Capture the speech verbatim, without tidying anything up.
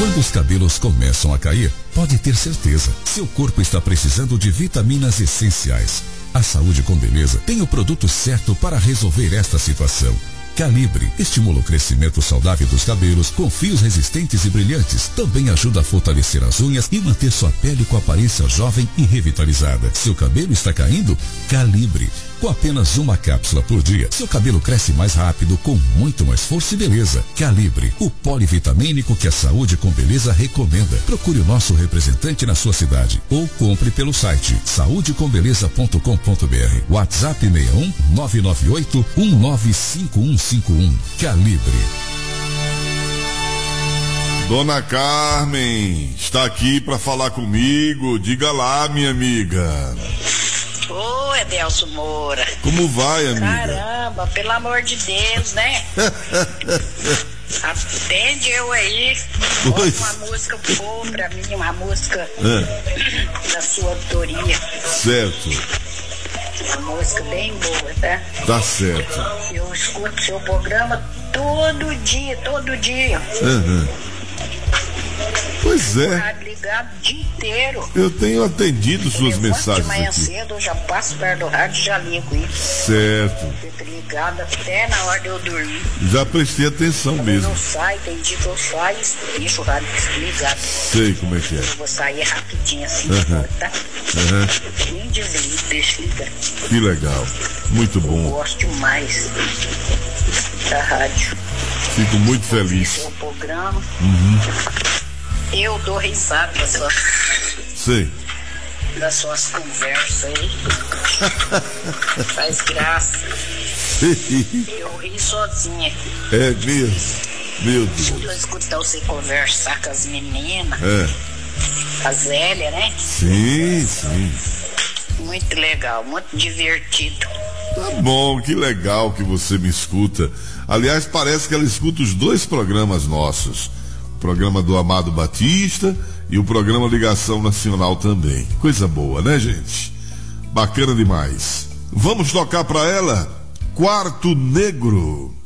Quando os cabelos começam a cair, pode ter certeza, seu corpo está precisando de vitaminas essenciais. A Saúde com Beleza tem o produto certo para resolver esta situação. Calibre estimula o crescimento saudável dos cabelos com fios resistentes e brilhantes. Também ajuda a fortalecer as unhas e manter sua pele com aparência jovem e revitalizada. Seu cabelo está caindo? Calibre. Com apenas uma cápsula por dia, seu cabelo cresce mais rápido, com muito mais força e beleza. Calibre, o polivitamínico que a Saúde com Beleza recomenda. Procure o nosso representante na sua cidade ou compre pelo site saúde com beleza ponto com ponto br. WhatsApp seis um nove nove oito um nove cinco um cinco um. Calibre. Dona Carmen está aqui para falar comigo. Diga lá, minha amiga. Ô, Edelso Moura. Como vai, amiga? Caramba, pelo amor de Deus, né? Atende eu aí. Pois. Uma música boa pra mim, uma música é. da sua autoria. Certo. Uma música bem boa, tá? Tá certo. Eu escuto seu programa todo dia, todo dia. Uhum. Pois é. Tá ligado o dia inteiro. Eu tenho atendido eu suas mensagens. De manhã aqui. cedo eu já passo perto do rádio e já ligo isso. Certo. Fico ligado até na hora de eu dormir. Já prestei atenção Quando mesmo. eu saio, tem dia que eu saio e deixo o rádio ligado. Sei como é que é. Eu vou sair rapidinho assim, uhum. tá? Uhum. Nem desligo, deixa ligado. Que legal. Muito eu bom. Gosto demais da rádio. Fico muito feliz. Seu programa. Uhum. Eu dou risada das suas, Sei. das suas conversas aí. Faz graça. Eu ri sozinha. É mesmo? Meu Deus. Eu escutar você conversar com as meninas. É. A Zélia, né? Sim, sim. Muito legal, muito divertido. Tá bom, que legal que você me escuta. Aliás, parece que ela escuta os dois programas nossos. O programa do Amado Batista e o programa Ligação Nacional também. Coisa boa, né, gente? Bacana demais. Vamos tocar pra ela Quarto Negro.